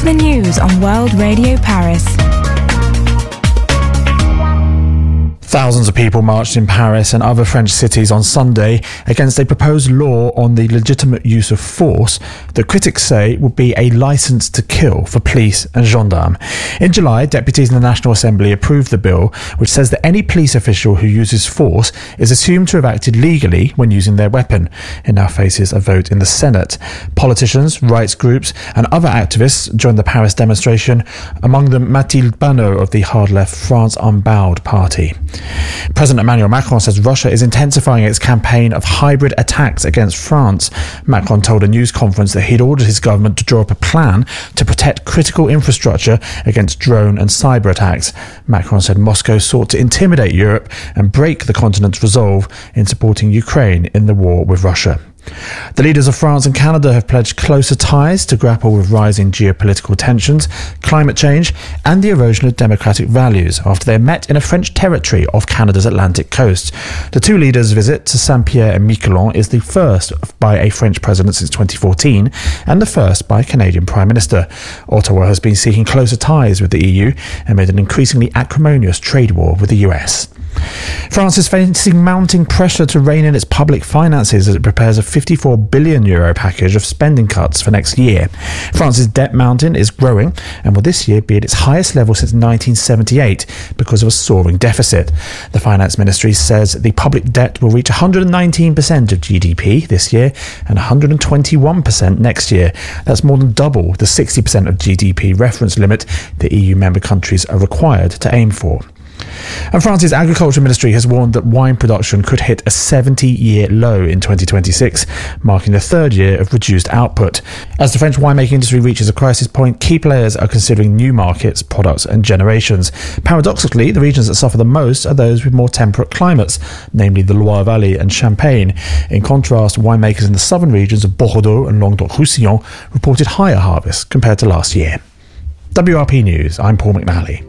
for the news on World Radio Paris. Thousands of people marched in Paris and other French cities on Sunday against a proposed law on the legitimate use of force that critics say would be a license to kill for police and gendarmes. In July, deputies in the National Assembly approved the bill, which says that any police official who uses force is assumed to have acted legally when using their weapon. It now faces a vote in the Senate. Politicians, rights groups and other activists joined the Paris demonstration, among them Mathilde Panot of the hard-left France Unbowed party. President Emmanuel Macron says Russia is intensifying its campaign of hybrid attacks against France. Macron told a news conference that he'd ordered his government to draw up a plan to protect critical infrastructure against drone and cyber attacks. Macron said Moscow sought to intimidate Europe and break the continent's resolve in supporting Ukraine in the war with Russia. The leaders of France and Canada have pledged closer ties to grapple with rising geopolitical tensions, climate change and the erosion of democratic values after they met in a French territory off Canada's Atlantic coast. The two leaders' visit to Saint-Pierre and Miquelon is the first by a French president since 2014 and the first by a Canadian Prime Minister. Ottawa has been seeking closer ties with the EU amid an increasingly acrimonious trade war with the US. France is facing mounting pressure to rein in its public finances as it prepares a €54 billion package of spending cuts for next year. France's debt mountain is growing and will this year be at its highest level since 1978 because of a soaring deficit. The Finance Ministry says the public debt will reach 119% of GDP this year and 121% next year. That's more than double the 60% of GDP reference limit the EU member countries are required to aim for. And France's Agriculture Ministry has warned that wine production could hit a 70-year low in 2026, marking the third year of reduced output. As the French winemaking industry reaches a crisis point, key players are considering new markets, products and generations. Paradoxically, the regions that suffer the most are those with more temperate climates, namely the Loire Valley and Champagne. In contrast, winemakers in the southern regions of Bordeaux and Languedoc-Roussillon reported higher harvests compared to last year. WRP News, I'm Paul McNally.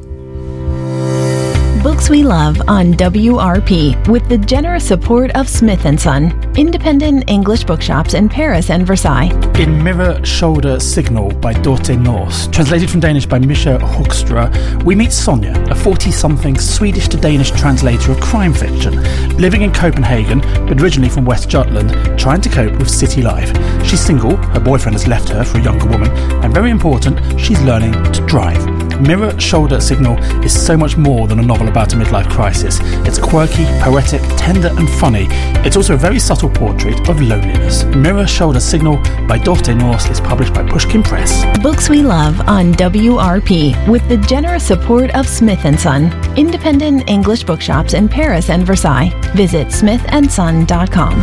Books we love on WRP with the generous support of Smith & Son, independent English bookshops in Paris and Versailles. In Mirror, Shoulder, Signal by Dorte Nors, translated from Danish by Misha Hoekstra, we meet Sonja, a 40-something Swedish to Danish translator of crime fiction, living in Copenhagen, but originally from West Jutland, trying to cope with city life. She's single, her boyfriend has left her for a younger woman, and very important, she's learning to drive. Mirror, Shoulder, Signal is so much more than a novel about a midlife crisis. It's quirky, poetic, tender and funny. It's also a very subtle portrait of loneliness. Mirror, Shoulder, Signal by Dorte Nors is published by Pushkin Press. Books we love on WRP with the generous support of Smith & Son, independent English bookshops in Paris and Versailles. Visit smithandson.com.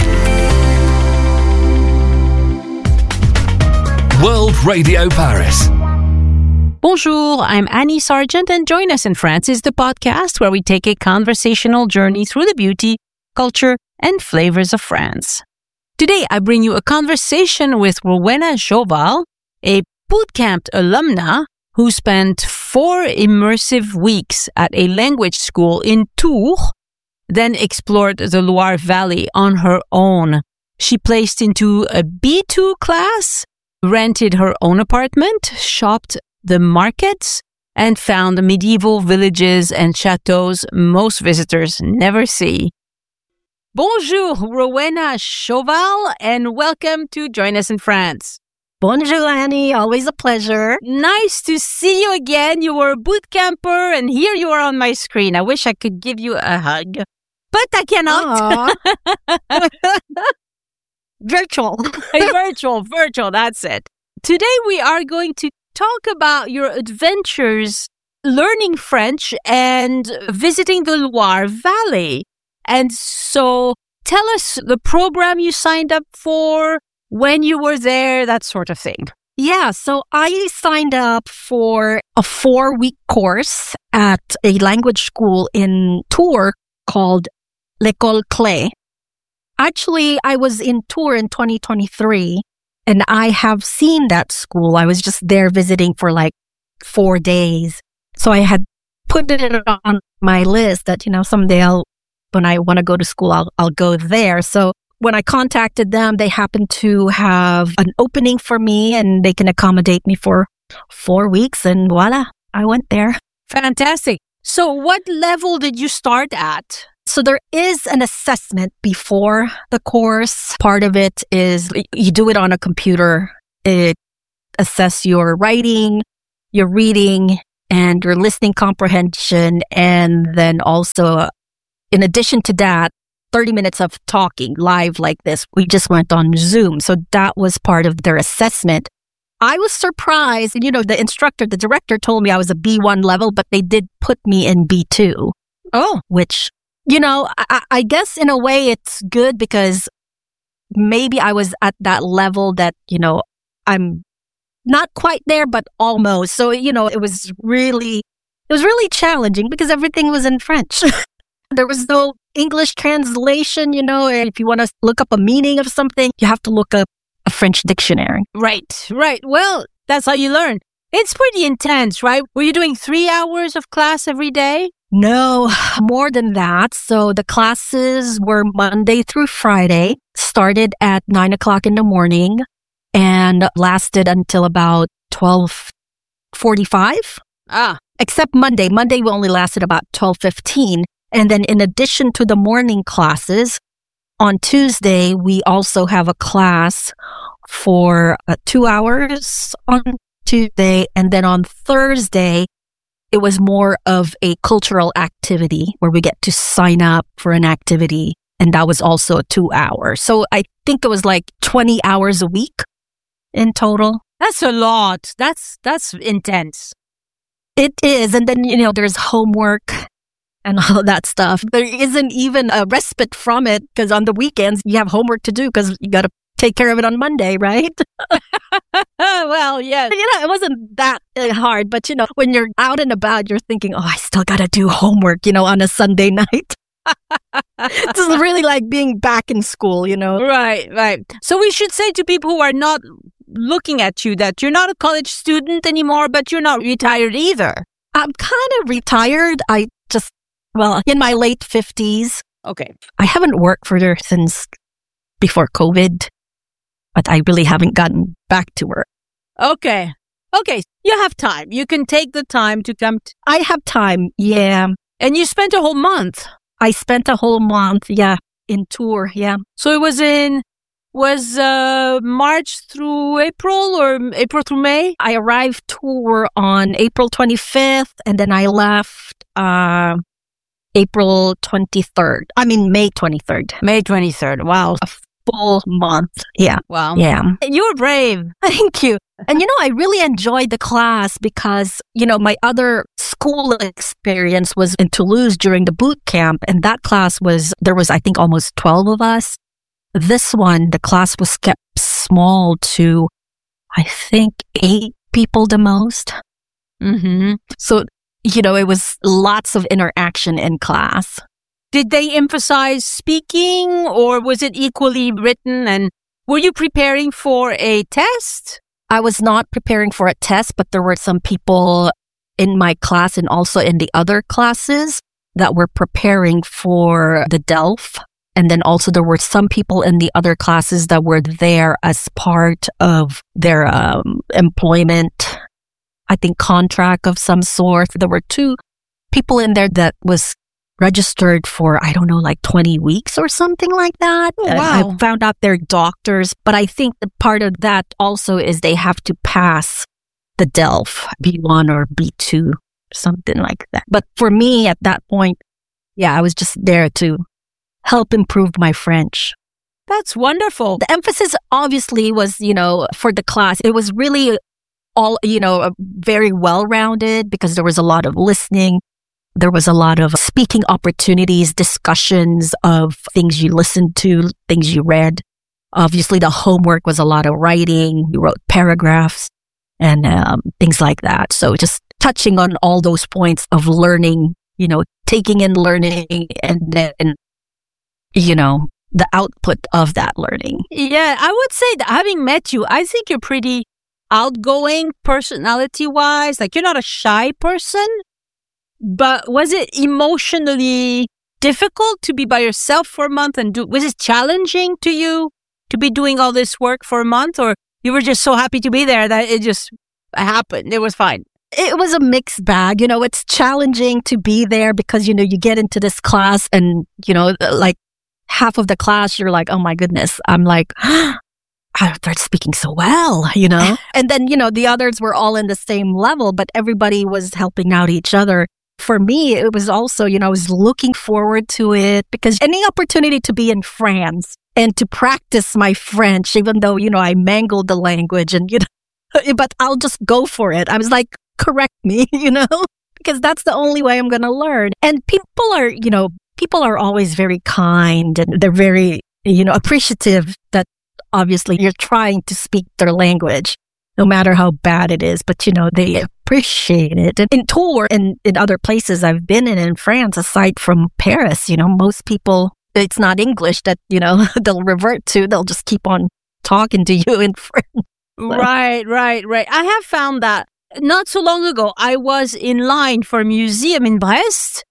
World Radio Paris. Bonjour, I'm Annie Sargent, and Join Us in France is the podcast where we take a conversational journey through the beauty, culture, and flavors of France. Today, I bring you a conversation with Rowena Joval, a bootcamp alumna who spent 4 immersive weeks at a language school in Tours, then explored the Loire Valley on her own. She placed into a B2 class, rented her own apartment, shopped the markets, and found medieval villages and chateaux most visitors never see. Bonjour, Rowena Joval, and welcome to Join Us in France. Bonjour, Annie. Always a pleasure. Nice to see you again. You were a boot camper, and here you are on my screen. I wish I could give you a hug, but I cannot. Virtual. Virtual, that's it. Today we are going to talk about your adventures learning French and visiting the Loire Valley. And so tell us the program you signed up for, when you were there, that sort of thing. Yeah, so I signed up for a 4-week course at a language school in Tours called L'École Clé. Actually, I was in Tours in 2023. And I have seen that school. I was just there visiting for like 4 days. So I had put it on my list that, someday when I want to go to school, I'll go there. So when I contacted them, they happened to have an opening for me and they can accommodate me for 4 weeks and voila, I went there. Fantastic. So what level did you start at? So there is an assessment before the course. Part of it is you do it on a computer. It assesses your writing, your reading, and your listening comprehension. And then also, in addition to that, 30 minutes of talking live like this. We just went on Zoom. So that was part of their assessment. I was surprised. The instructor, the director told me I was a B1 level, but they did put me in B2. Oh, which, I guess in a way it's good because maybe I was at that level that, I'm not quite there, but almost. So, it was really challenging because everything was in French. There was no English translation, if you want to look up a meaning of something, you have to look up a French dictionary. Right. Well, that's how you learn. It's pretty intense, right? Were you doing 3 hours of class every day? No, more than that. So the classes were Monday through Friday, started at 9 o'clock in the morning and lasted until about 12:45. Except Monday. Monday only lasted about 12:15. And then in addition to the morning classes, on Tuesday, we also have a class for 2 hours on Tuesday. And then on Thursday, it was more of a cultural activity where we get to sign up for an activity. And that was also 2 hours. So I think it was like 20 hours a week in total. That's a lot. That's intense. It is. And then, there's homework and all that stuff. There isn't even a respite from it because on the weekends you have homework to do because you got to take care of it on Monday, right? Well, yeah. It wasn't that hard, but when you're out and about, you're thinking, oh, I still got to do homework, on a Sunday night. This is really like being back in school, Right. So we should say to people who are not looking at you that you're not a college student anymore, but you're not retired either. I'm kind of retired. In my late 50s. Okay. I haven't worked since before COVID, but I really haven't gotten back to work. Okay. You have time. You can take the time to come. I have time, yeah. And you spent a whole month. I spent a whole month, yeah, in tour, yeah. So it was March through April or April through May? I arrived tour on April 25th and then I left April 23rd. May 23rd. May 23rd. Wow. A full month. Yeah. Wow. Yeah. You were brave. Thank you. And I really enjoyed the class because, my other school experience was in Toulouse during the boot camp. And that class there was, I think, almost 12 of us. This one, the class was kept small to, I think, 8 people the most. Mm-hmm. So, it was lots of interaction in class. Did they emphasize speaking or was it equally written? And were you preparing for a test? I was not preparing for a test, but there were some people in my class and also in the other classes that were preparing for the DELF. And then also there were some people in the other classes that were there as part of their employment, I think, contract of some sort. There were 2 people in there that was registered for, I don't know, like 20 weeks or something like that. Oh, wow. I found out they're doctors, but I think the part of that also is they have to pass the DELF, B1 or B2, something like that. But for me at that point, yeah, I was just there to help improve my French. That's wonderful. The emphasis obviously was, for the class, it was really all, very well-rounded because there was a lot of listening. There was a lot of speaking opportunities, discussions of things you listened to, things you read. Obviously, the homework was a lot of writing. You wrote paragraphs and things like that. So just touching on all those points of learning, taking in learning and then, the output of that learning. Yeah, I would say that having met you, I think you're pretty outgoing personality-wise. Like, you're not a shy person. But was it emotionally difficult to be by yourself for a month was it challenging to you to be doing all this work for a month, or you were just so happy to be there that it just happened? It was fine. It was a mixed bag. It's challenging to be there because, you get into this class and, like half of the class, you're like, oh my goodness. I'm like, they're speaking so well, And then, the others were all in the same level, but everybody was helping out each other. For me, it was also, I was looking forward to it because any opportunity to be in France and to practice my French, even though, I mangled the language and, but I'll just go for it. I was like, correct me, because that's the only way I'm going to learn. And people are always very kind and they're very, appreciative that obviously you're trying to speak their language, no matter how bad it is. But, they appreciate it. And in Tours and in other places I've been in France, aside from Paris, most people, it's not English that, they'll revert to. They'll just keep on talking to you in French. Right. I have found that not so long ago, I was in line for a museum in Brest.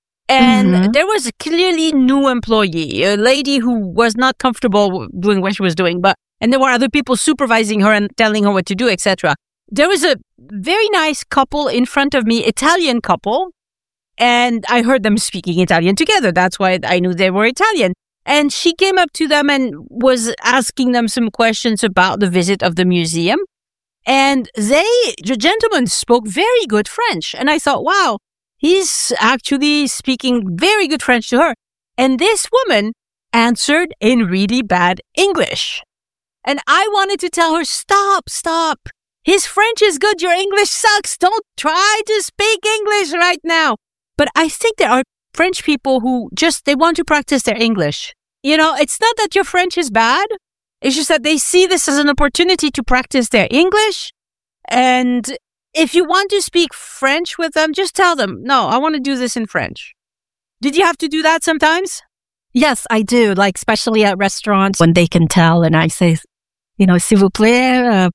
And there was a clearly new employee, a lady who was not comfortable doing what she was doing, and there were other people supervising her and telling her what to do, etc. There was a very nice couple in front of me, Italian couple, and I heard them speaking Italian together. That's why I knew they were Italian. And she came up to them and was asking them some questions about the visit of the museum. And the gentleman spoke very good French. And I thought, wow, he's actually speaking very good French to her. And this woman answered in really bad English. And I wanted to tell her, stop. His French is good. Your English sucks. Don't try to speak English right now. But I think there are French people who they want to practice their English. It's not that your French is bad. It's just that they see this as an opportunity to practice their English. And if you want to speak French with them, just tell them, no, I want to do this in French. Did you have to do that sometimes? Yes, I do. Like, especially at restaurants when they can tell. And I say, s'il vous plaît,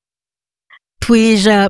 puis-je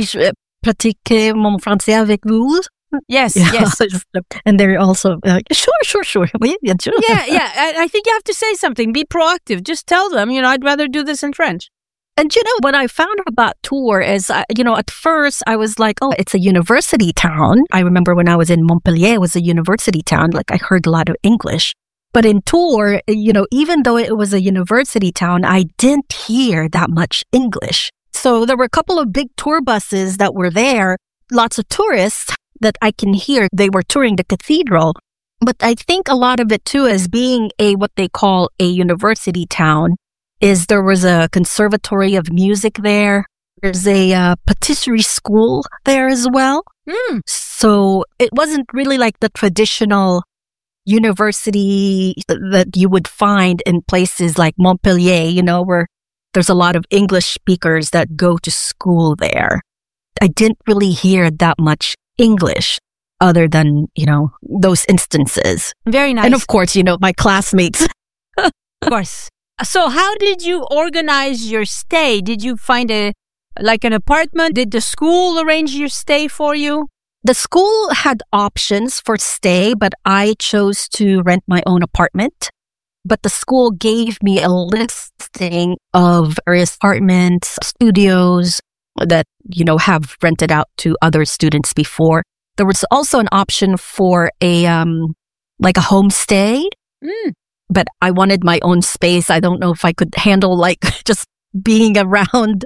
pratiquer mon français avec vous? Yes. And they're also like, sure. Oui, bien sûr. Yeah. I think you have to say something. Be proactive. Just tell them, I'd rather do this in French. And, what I found about Tours is, at first I was like, oh, it's a university town. I remember when I was in Montpellier, it was a university town. Like, I heard a lot of English. But in Tours, even though it was a university town, I didn't hear that much English. So there were a couple of big tour buses that were there, lots of tourists that I can hear. They were touring the cathedral. But I think a lot of it too is being what they call a university town is there was a conservatory of music there. There's a patisserie school there as well. So it wasn't really like the traditional university that you would find in places like Montpellier, where there's a lot of English speakers that go to school there. I didn't really hear that much English other than, those instances. Very nice. And of course, my classmates. Of course. So how did you organize your stay? Did you find an apartment? Did the school arrange your stay for you? The school had options for stay, but I chose to rent my own apartment. But the school gave me a listing of various apartments, studios that, have rented out to other students before. There was also an option for a homestay. But I wanted my own space. I don't know if I could handle just being around,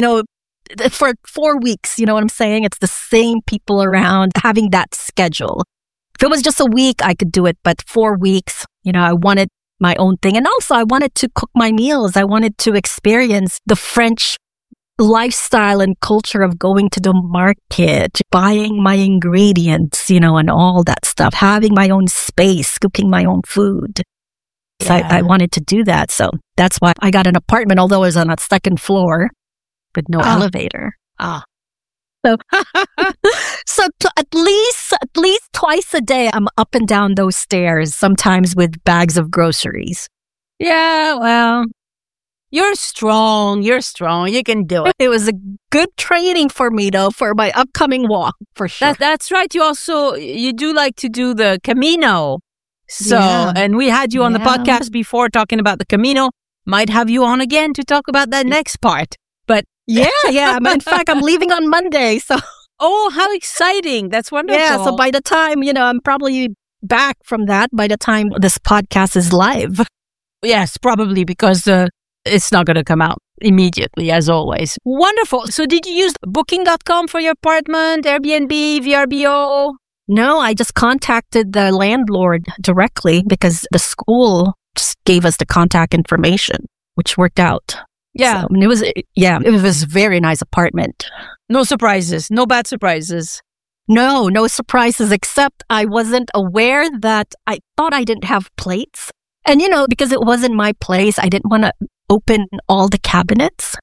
for 4 weeks. You know what I'm saying? It's the same people around, having that schedule. If it was just a week, I could do it. But 4 weeks, I wanted my own thing. And also I wanted to cook my meals. I wanted to experience the French lifestyle and culture of going to the market, buying my ingredients, and all that stuff, having my own space, cooking my own food. So I wanted to do that. So that's why I got an apartment, although it was on a second floor with no elevator. So, at least twice a day, I'm up and down those stairs, sometimes with bags of groceries. Yeah, well, you're strong. You can do it. It was a good training for me, though, for my upcoming walk, for sure. That's right. You do like to do the Camino. So, and we had you on the podcast before talking about the Camino. Might have you on again to talk about that next part. But yeah. In fact, I'm leaving on Monday. So, oh, how exciting. That's wonderful. yeah. So by the time, I'm probably back from that by the time this podcast is live. Yes, probably because it's not going to come out immediately, as always. Wonderful. So did you use booking.com for your apartment, Airbnb, VRBO? No, I just contacted the landlord directly because the school just gave us the contact information, which worked out. Yeah. So, it was a very nice apartment. No surprises, no bad surprises. No surprises, except I wasn't aware that I thought I didn't have plates. And, because it wasn't my place, I didn't want to open all the cabinets.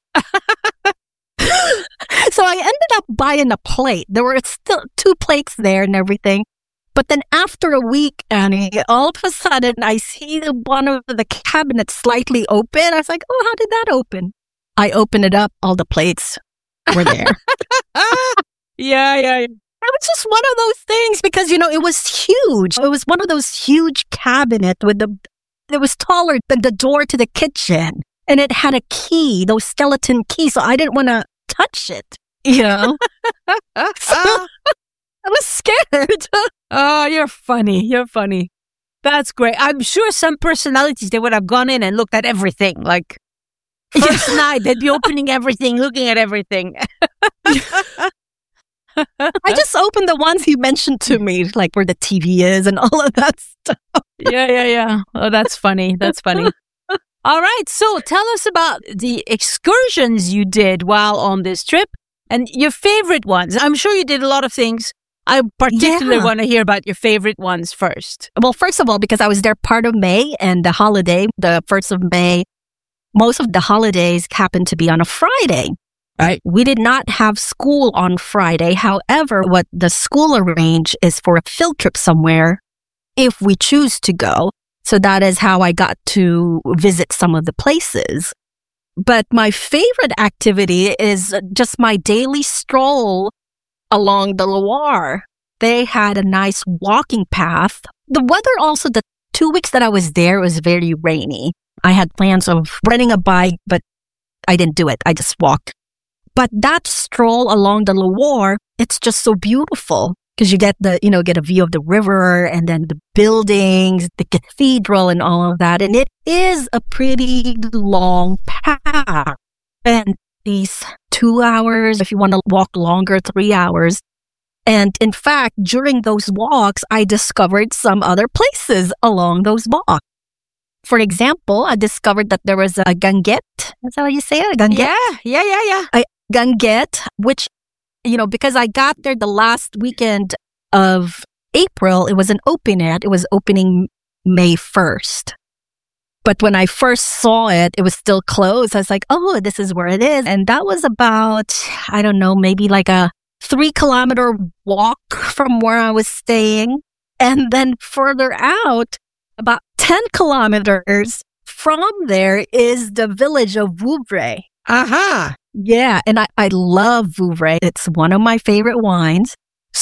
So I ended up buying a plate. There were still 2 plates there and everything. But then after a week, Annie, all of a sudden I see one of the cabinets slightly open. I was like, oh, how did that open? I opened it up. All the plates were there. Yeah. It was just one of those things because, it was huge. It was one of those huge cabinets it was taller than the door to the kitchen. And it had a key, those skeleton keys. So I didn't want to touch it, So I was scared. Oh, you're funny. That's great. I'm sure some personalities, they would have gone in and looked at everything. Like, first night, they'd be opening everything, looking at everything. I just opened the ones you mentioned to me, like where the TV is and all of that stuff. Yeah. Oh, that's funny. All right. So tell us about the excursions you did while on this trip and your favorite ones. I'm sure you did a lot of things. I particularly want to hear about your favorite ones first. Well, first of all, because I was there part of May and the holiday, the 1st of May, most of the holidays happened to be on a Friday. Right. We did not have school on Friday. However, what the school arranged is for a field trip somewhere if we choose to go. So that is how I got to visit some of the places. But my favorite activity is just my daily stroll along the Loire. They had a nice walking path. The weather also, the 2 weeks that I was there was very rainy. I had plans of renting a bike, but I didn't do it. I just walked. But that stroll along the Loire, it's just so beautiful because you get get a view of the river and then the buildings, the cathedral and all of that. And it is a pretty long path. And these 2 hours, if you want to walk longer, 3 hours. And in fact, during those walks, I discovered some other places along those walks. For example, I discovered that there was a Ganguette. That's how you say it? Ganguette? Yeah. Ganguette, which, because I got there the last weekend of April, it wasn't open yet. It was opening May 1st. But when I first saw it, it was still closed. I was like, oh, this is where it is. And that was about, I don't know, maybe like a 3-kilometer walk from where I was staying. And then further out, about 10 kilometers from there is the village of Vouvray. Aha. Yeah, and I love Vouvray. It's one of my favorite wines.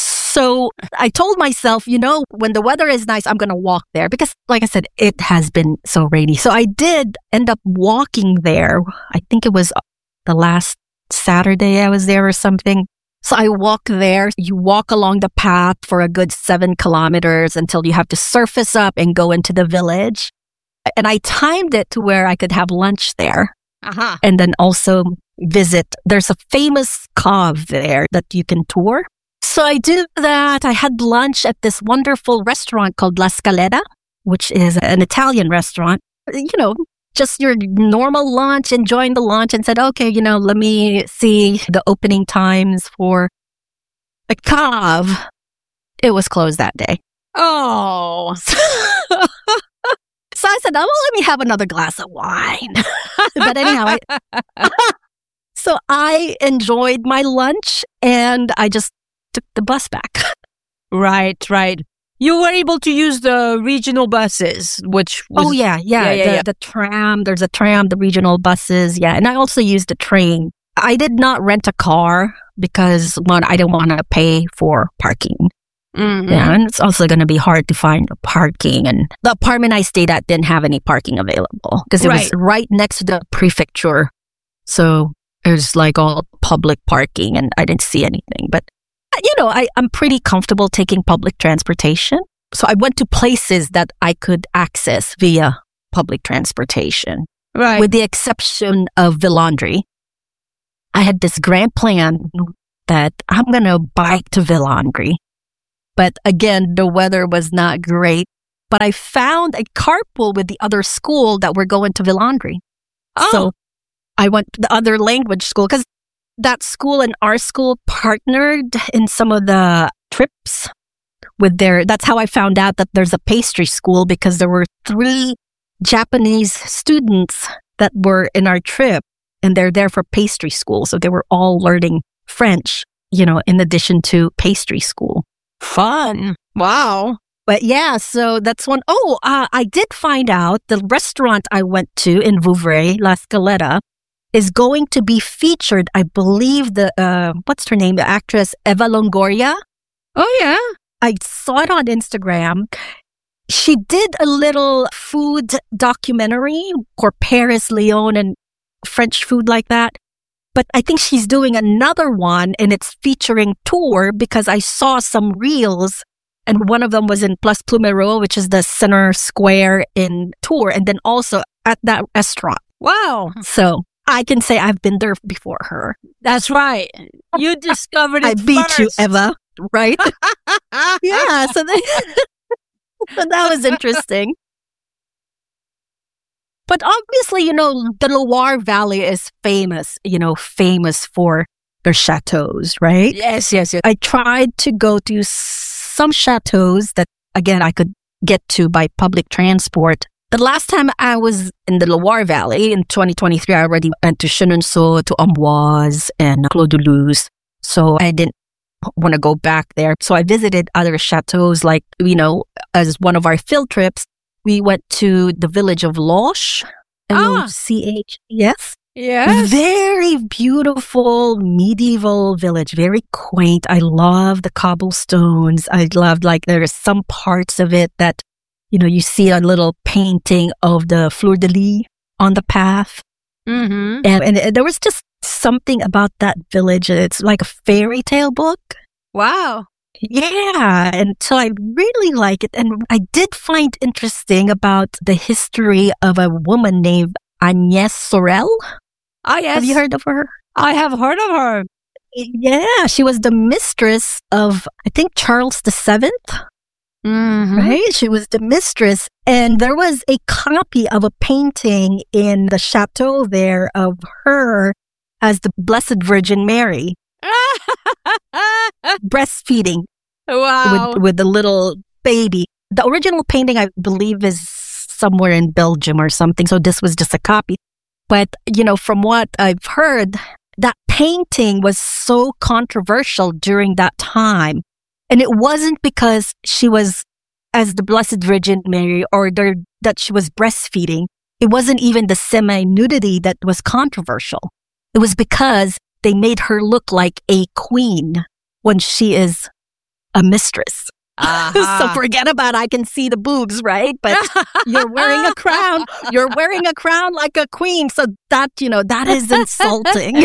So I told myself, when the weather is nice, I'm going to walk there because, like I said, it has been so rainy. So I did end up walking there. I think it was the last Saturday I was there or something. So I walk there. You walk along the path for a good 7 kilometers until you have to surface up and go into the village. And I timed it to where I could have lunch there. Uh-huh. And then also visit. There's a famous cave there that you can tour. So I did that. I had lunch at this wonderful restaurant called La Scaletta, which is an Italian restaurant. Just your normal lunch, enjoying the lunch, and said, okay, let me see the opening times for a cave. It was closed that day. Oh. So I said, oh, well, let me have another glass of wine. But anyhow, so I enjoyed my lunch and I just took the bus back. Right. You were able to use the regional buses, which was... Oh, yeah. The tram, there's a tram, the regional buses, yeah. And I also used the train. I did not rent a car because, one, I didn't want to pay for parking. Mm-hmm. Yeah, and it's also going to be hard to find parking. And the apartment I stayed at didn't have any parking available because it was right next to the prefecture. So it was like all public parking and I didn't see anything. But, I'm pretty comfortable taking public transportation. So I went to places that I could access via public transportation. Right. With the exception of Villandry. I had this grand plan that I'm going to bike to Villandry. But again, the weather was not great. But I found a carpool with the other school that were going to Villandry. Oh. So I went to the other language school because that school and our school partnered in some of the trips that's how I found out that there's a pastry school, because there were 3 Japanese students that were in our trip and they're there for pastry school. So they were all learning French, in addition to pastry school. Fun. Wow. But yeah, so that's one. Oh, I did find out the restaurant I went to in Vouvray, La Scaletta, is going to be featured. I believe what's her name? The actress Eva Longoria. Oh, yeah. I saw it on Instagram. She did a little food documentary for Paris, Lyon, and French food like that. But I think she's doing another one, and it's featuring Tours, because I saw some reels, and one of them was in Place Plumereau, which is the center square in Tours, and then also at that restaurant. Wow. So I can say I've been there before her. That's right. You discovered it I beat first. you, Eva, right? Yeah, so that was interesting. But obviously, the Loire Valley is famous for their chateaus, right? Yes. I tried to go to some chateaus that, again, I could get to by public transport. The last time I was in the Loire Valley in 2023, I already went to Chenonceau, to Amboise, and Clos de Luz. So I didn't want to go back there. So I visited other chateaus, like, as one of our field trips, we went to the village of Loches. L-O-C-H. Yes. Yes. Very beautiful medieval village, very quaint. I love the cobblestones. I loved, there are some parts of it that, you see a little painting of the fleur-de-lis on the path. Mm-hmm. And there was just something about that village. It's like a fairy tale book. Wow. Yeah. And so I really like it. And I did find interesting about the history of a woman named Agnès Sorel. Ah, yes. Have you heard of her? I have heard of her. Yeah. She was the mistress of, I think, Charles VII. Mm-hmm. Right? She was the mistress. And there was a copy of a painting in the chateau there of her as the Blessed Virgin Mary. Breastfeeding. Wow. With the little baby. The original painting, I believe, is somewhere in Belgium or something. So this was just a copy. But, from what I've heard, that painting was so controversial during that time. And it wasn't because she was as the Blessed Virgin Mary or that she was breastfeeding. It wasn't even the semi-nudity that was controversial. It was because they made her look like a queen when she is a mistress. Uh-huh. So forget about I can see the boobs, right? But you're wearing a crown. You're wearing a crown like a queen. So that, that is insulting.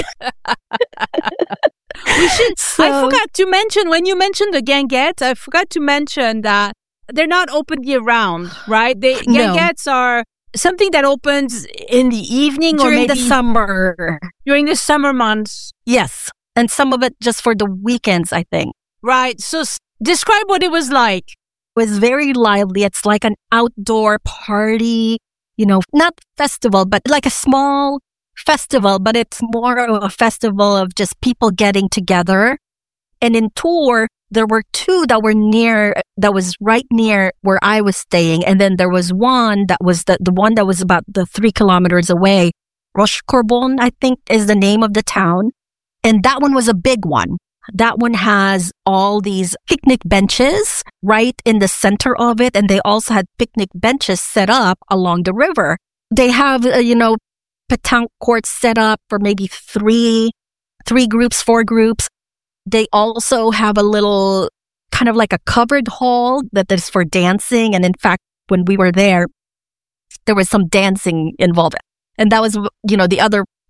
I forgot to mention, when you mentioned the guinguettes, I forgot to mention that they're not open year round, right? Guinguettes are something that opens in the evening during or maybe the summer. During the summer months. Yes. And some of it just for the weekends, I think. Right. So describe what it was like. It was very lively. It's like an outdoor party, not festival, but like a small festival, but it's more of a festival of just people getting together. And in Tours, there were 2 that was right near where I was staying. And then there was one that was the one that was about 3 kilometers away. Rochecorbon, I think, is the name of the town. And that one was a big one. That one has all these picnic benches right in the center of it. And they also had picnic benches set up along the river. They have, petanque courts set up for maybe 4 groups. They also have a little kind of like a covered hall that is for dancing. And in fact, when we were there was some dancing involved. And that was, the other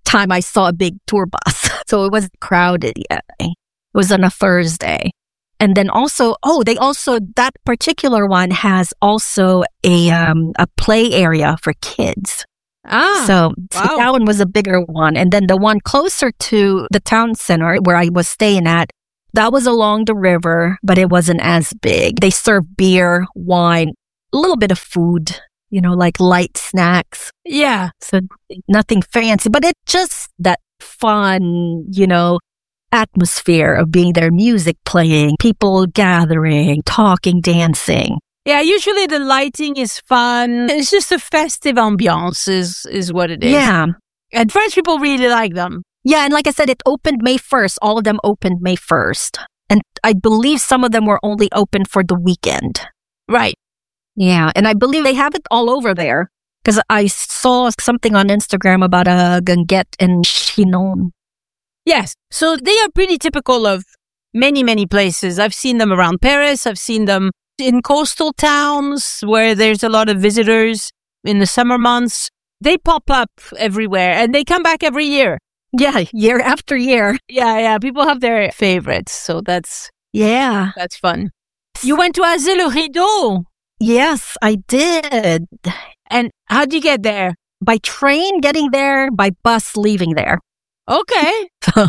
time I saw a big tour bus. So it wasn't crowded yet. It was on a Thursday. And then also, that particular one has also a play area for kids. So that one was a bigger one. And then the one closer to the town center where I was staying at, that was along the river, but it wasn't as big. They serve beer, wine, a little bit of food, like light snacks. Yeah. So nothing fancy, but it's just that fun, atmosphere of being there, music playing, people gathering, talking, dancing. Yeah, usually the lighting is fun. It's just a festive ambiance is what it is. Yeah. And French people really like them. Yeah, and like I said, it opened May 1st. All of them opened May 1st. And I believe some of them were only open for the weekend. Right. Yeah, and I believe they have it all over there. Because I saw something on Instagram about a Guinguette and Chinon. Yes, so they are pretty typical of many, many places. I've seen them around Paris. I've seen them in coastal towns where there's a lot of visitors in the summer months. They pop up everywhere and they come back every year. Yeah, year after year. Yeah. People have their favorites. So that's fun. You went to Azay le Rideau. Yes, I did. And how'd you get there? By train getting there, by bus leaving there. Okay.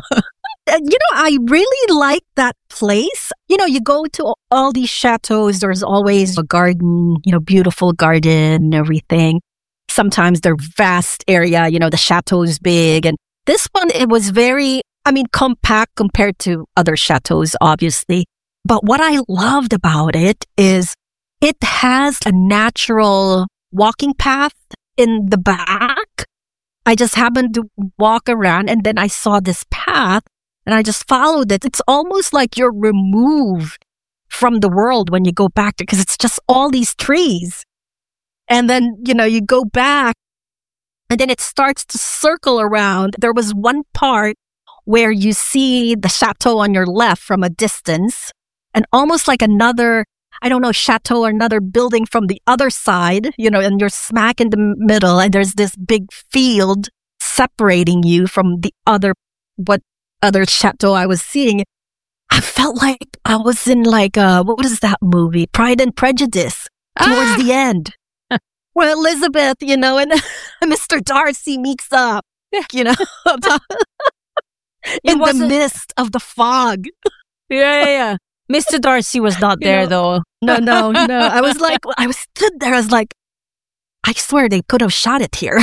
I really like that place. You go to all these chateaus, there's always a garden, beautiful garden and everything. Sometimes they're vast area, the chateau is big. And this one, it was very, compact compared to other chateaus, obviously. But what I loved about it is it has a natural walking path in the back. I just happened to walk around and then I saw this path and I just followed it. It's almost like you're removed from the world when you go back there because it's just all these trees. And then, you go back and then it starts to circle around. There was one part where you see the chateau on your left from a distance and almost like another, chateau or another building from the other side, and you're smack in the middle and there's this big field separating you from the other chateau I was seeing. I felt like I was in what is that movie? Pride and Prejudice towards the end. Where Elizabeth, and Mr. Darcy meets up, in the mist of the fog. Yeah. Mr. Darcy was not there, though. No. I stood there. I was like, I swear they could have shot it here.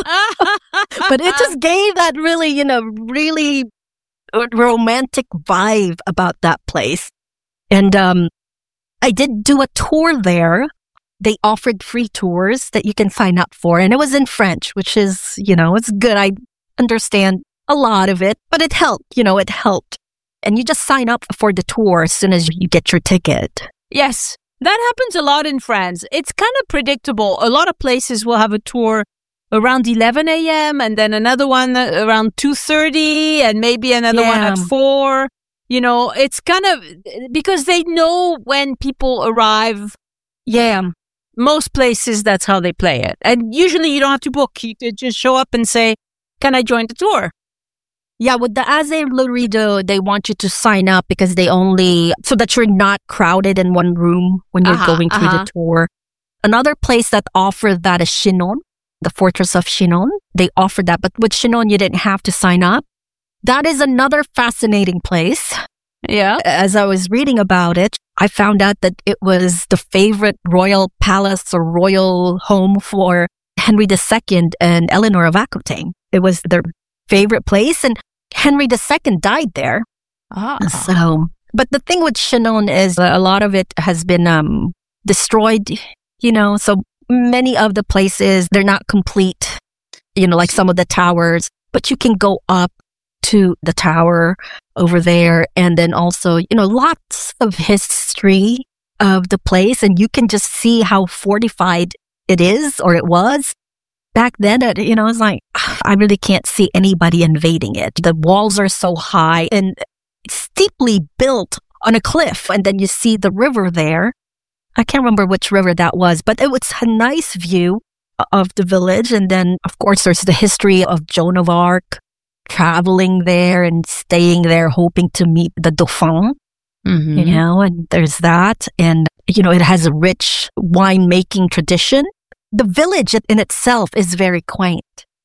But it just gave that really, really romantic vibe about that place. And I did do a tour there. They offered free tours that you can sign up for. And it was in French, which is, it's good. I understand a lot of it, but it helped, it helped. And you just sign up for the tour as soon as you get your ticket. Yes, that happens a lot in France. It's kind of predictable. A lot of places will have a tour around 11 a.m. and then another one around 2:30 and maybe another one at 4. It's kind of because they know when people arrive. Yeah. Most places, that's how they play it. And usually you don't have to book. You could just show up and say, can I join the tour? Yeah, with the Azay le Rideau, they want you to sign up because so that you're not crowded in one room when you're going through the tour. Another place that offered that is Chinon, the Fortress of Chinon. They offered that, but with Chinon, you didn't have to sign up. That is another fascinating place. Yeah. As I was reading about it, I found out that it was the favorite royal palace or royal home for Henry II and Eleanor of Aquitaine. It was their favorite place, and Henry II died there. So, but the thing with Chinon is a lot of it has been destroyed, so many of the places, they're not complete, like some of the towers, but you can go up to the tower over there. And then also, lots of history of the place, and you can just see how fortified it is or it was. Back then, it's like, I really can't see anybody invading it. The walls are so high and steeply built on a cliff. And then you see the river there. I can't remember which river that was, but it was a nice view of the village. And then, of course, there's the history of Joan of Arc traveling there and staying there, hoping to meet the Dauphin, you know, and there's that. And, you know, it has a rich winemaking tradition. The village in itself is very quaint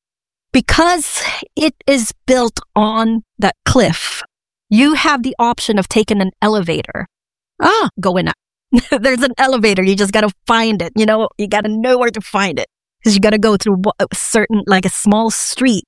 because it is built on that cliff. You have the option of taking an elevator, going up. There's an elevator. You just got to find it. You know, you got to know where to find it because you got to go through a certain, like a small street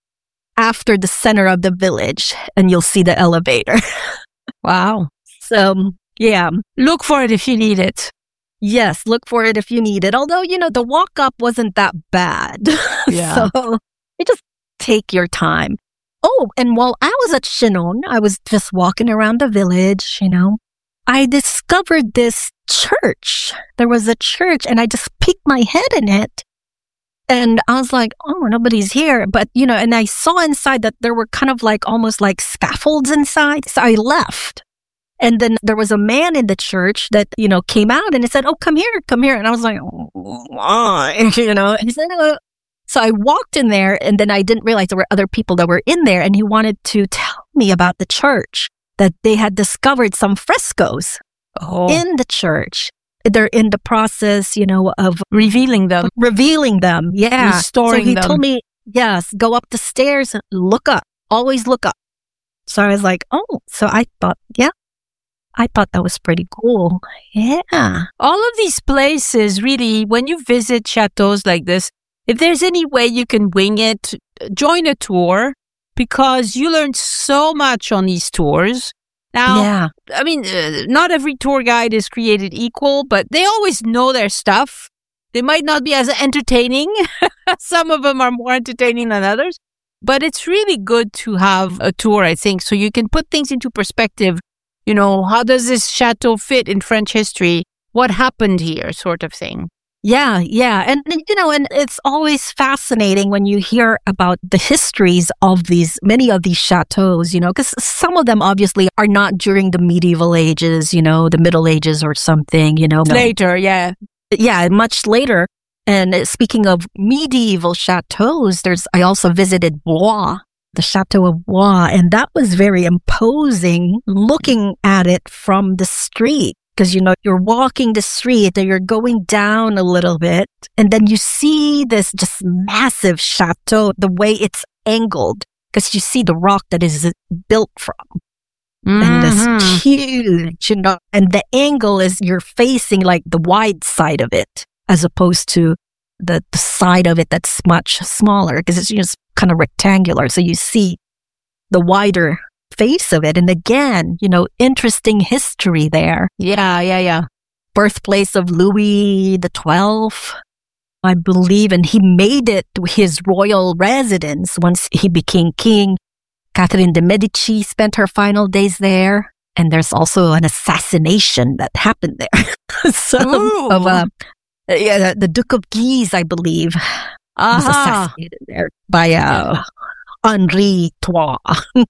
after the center of the village and you'll see the elevator. Wow. So, yeah. Look for it if you need it. Yes, look for it if you need it. Although, you know, the walk up wasn't that bad. Yeah. So, you just take your time. Oh, and while I was at Chinon, I was just walking around the village, you know. I discovered this church. There was a church and I just peeked my head in it. And I was like, oh, nobody's here. But, you know, and I saw inside that there were kind of like almost like scaffolds inside. So I left. And then there was a man in the church that, you know, came out and he said, oh, come here, come here. And I was like, oh, why? You know, he said, So I walked in there and then I didn't realize there were other people that were in there. And he wanted to tell me about the church, that they had discovered some frescoes in the church. They're in the process, you know, of revealing them. Yeah. Restoring them. So he told me, yes, go up the stairs, look up, always look up. So I was like, oh, so I thought that was pretty cool. Yeah. All of these places, really, when you visit chateaus like this, if there's any way you can wing it, join a tour because you learn so much on these tours. Now, I mean, not every tour guide is created equal, but they always know their stuff. They might not be as entertaining. Some of them are more entertaining than others, but it's really good to have a tour, I think, so you can put things into perspective. You know, how does this chateau fit in French history? What happened here, sort of thing. Yeah. And, you know, and it's always fascinating when you hear about the histories of many of these chateaus, you know, because some of them obviously are not during the medieval ages, you know, the Middle Ages or something, you know. Later, yeah. Yeah, much later. And speaking of medieval chateaus, I also visited Blois, the Chateau of Blois, and that was very imposing looking at it from the street. Because, you know, you're walking the street and you're going down a little bit and then you see this just massive chateau, the way it's angled, because you see the rock that is built from. And this huge, you know, and the angle is you're facing like the wide side of it as opposed to the side of it that's much smaller because it's just kind of rectangular. So you see the wider face of it. And again, you know, interesting history there. Yeah. Birthplace of Louis XII, I believe, and he made it his royal residence once he became king. Catherine de Medici spent her final days there. And there's also an assassination that happened there. The Duke of Guise, I believe, was assassinated there by Henri III.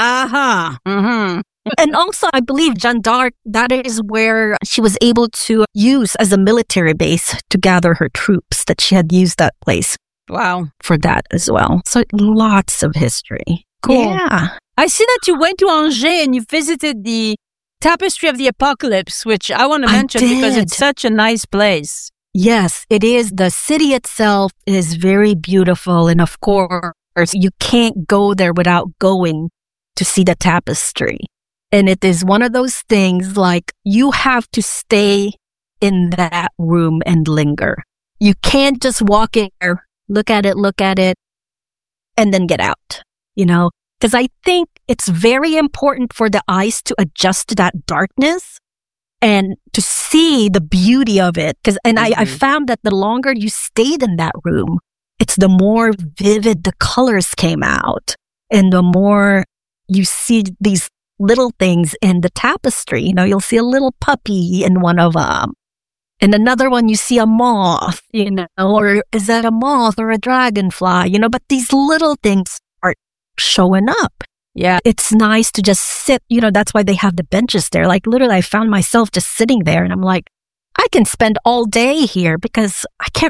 And also, I believe Jeanne d'Arc, that is where she was able to use as a military base to gather her troops, that she had used that place. Wow. For that as well. So lots of history. Cool. Yeah. I see that you went to Angers and you visited the Tapestry of the Apocalypse, which I want to mention because it's such a nice place. Yes, it is. The city itself is very beautiful. And of course, you can't go there without going to see the tapestry. And it is one of those things like you have to stay in that room and linger. You can't just walk in there, look at it, and then get out, you know, because I think it's very important for the eyes to adjust to that darkness and to see the beauty of it. I found that the longer you stayed in that room, it's the more vivid the colors came out and the more you see these little things in the tapestry. You know, you'll see a little puppy in one of them. In another one, you see a moth, you know, or is that a moth or a dragonfly, you know, but these little things are showing up. Yeah. It's nice to just sit, you know, that's why they have the benches there. Like literally, I found myself just sitting there and I'm like, I can spend all day here because I can't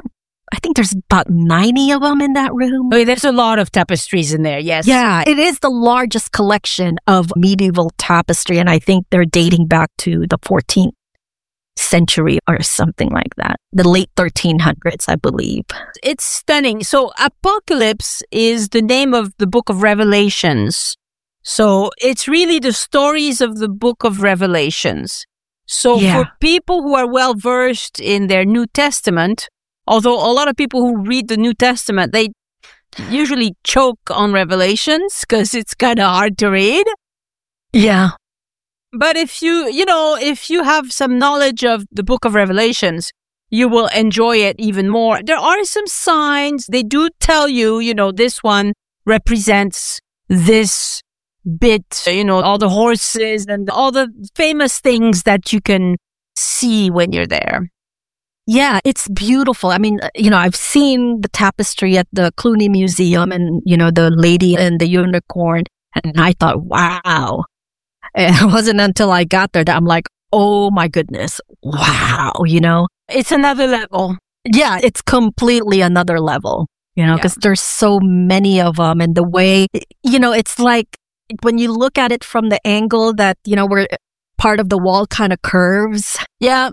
I think there's about 90 of them in that room. Oh, there's a lot of tapestries in there, yes. Yeah, it is the largest collection of medieval tapestry, and I think they're dating back to the 14th century or something like that. The late 1300s, I believe. It's stunning. So Apocalypse is the name of the book of Revelations. So it's really the stories of the book of Revelations. So for people who are well versed in their New Testament, although a lot of people who read the New Testament, they usually choke on Revelations because it's kind of hard to read. Yeah. But if you have some knowledge of the book of Revelations, you will enjoy it even more. There are some signs. They do tell you, this one represents this bit, all the horses and all the famous things that you can see when you're there. Yeah, it's beautiful. I mean, I've seen the tapestry at the Cluny Museum and, the Lady and the Unicorn. And I thought, wow. And it wasn't until I got there that I'm like, oh my goodness, wow, It's another level. Yeah, it's completely another level, because there's so many of them. And the way, it's like when you look at it from the angle that, where part of the wall kind of curves. Yeah.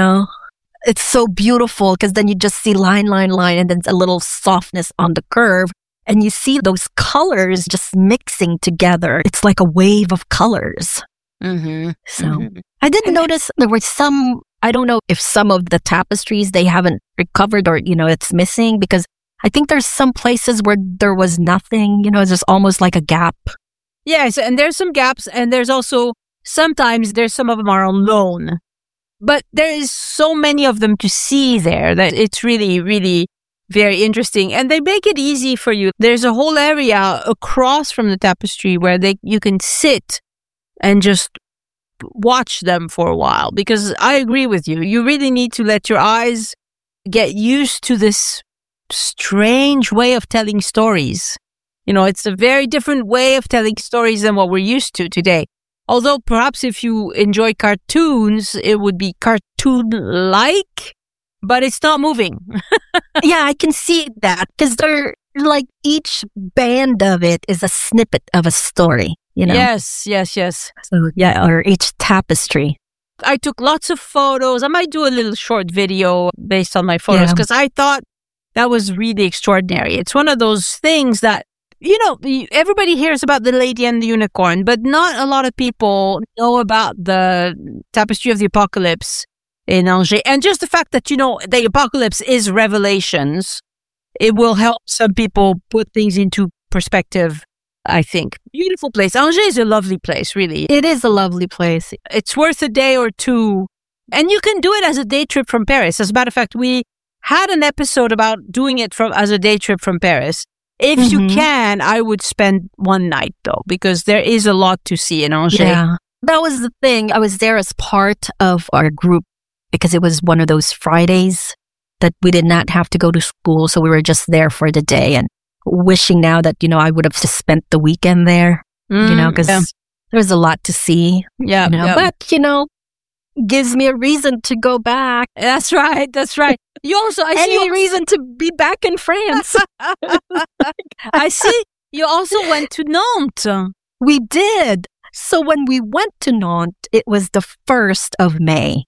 It's so beautiful because then you just see line, and then a little softness on the curve. And you see those colors just mixing together. It's like a wave of colors. Mm-hmm. So I did notice there were some, I don't know if some of the tapestries they haven't recovered or, it's missing because I think there's some places where there was nothing, it's just almost like a gap. Yes, and there's some gaps and there's also, sometimes there's some of them are on loan. But there is so many of them to see there that it's really, really very interesting. And they make it easy for you. There's a whole area across from the tapestry where you can sit and just watch them for a while. Because I agree with you. You really need to let your eyes get used to this strange way of telling stories. It's a very different way of telling stories than what we're used to today. Although perhaps if you enjoy cartoons, it would be cartoon-like, but it's not moving. Yeah, I can see that because they're like each band of it is a snippet of a story, Yes. So yeah, or each tapestry. I took lots of photos. I might do a little short video based on my photos because I thought that was really extraordinary. It's one of those things that, everybody hears about the Lady and the Unicorn, but not a lot of people know about the Tapestry of the Apocalypse in Angers. And just the fact that, the Apocalypse is Revelations, it will help some people put things into perspective, I think. Beautiful place. Angers is a lovely place, really. It is a lovely place. It's worth a day or two. And you can do it as a day trip from Paris. As a matter of fact, we had an episode about doing it as a day trip from Paris. If you can, I would spend one night, though, because there is a lot to see in Angers. Yeah, that was the thing. I was there as part of our group because it was one of those Fridays that we did not have to go to school. So we were just there for the day and wishing now that, I would have just spent the weekend there, because there was a lot to see. Yeah. But, gives me a reason to go back. That's right. You also, any reason to be back in France. I see. You also went to Nantes. We did. So when we went to Nantes, it was the 1st of May.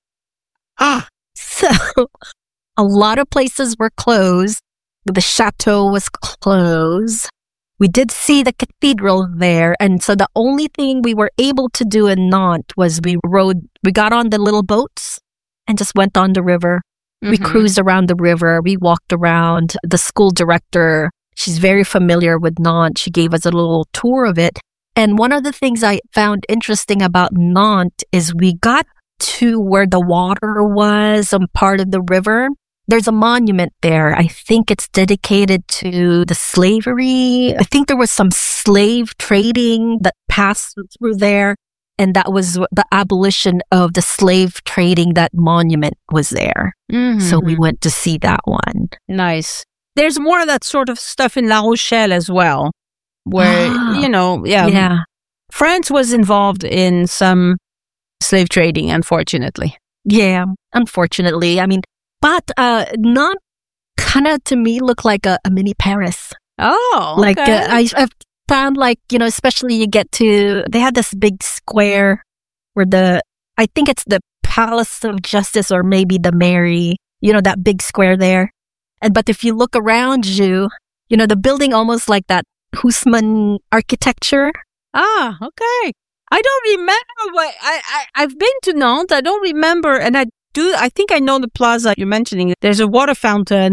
So a lot of places were closed. The chateau was closed. We did see the cathedral there. And so the only thing we were able to do in Nantes was we got on the little boats and just went on the river. We cruised around the river. We walked around. The school director, she's very familiar with Nantes. She gave us a little tour of it. And one of the things I found interesting about Nantes is we got to where the water was on part of the river. There's a monument there. I think it's dedicated to the slavery. I think there was some slave trading that passed through there. And that was the abolition of the slave trading. That monument was there. So we went to see that one. Nice. There's more of that sort of stuff in La Rochelle as well, where, France was involved in some slave trading, unfortunately. Yeah, unfortunately. I mean, but not kind of, to me, look like a mini Paris. Oh, Like, okay. I've found, like, especially you get to, they have this big square where I think it's the Palace of Justice or maybe the Mairie, that big square there. But if you look around you, the building almost like that Haussmann architecture. Ah, okay. I don't remember what I've been to Nantes. I don't remember, and I think I know the plaza you're mentioning. There's a water fountain.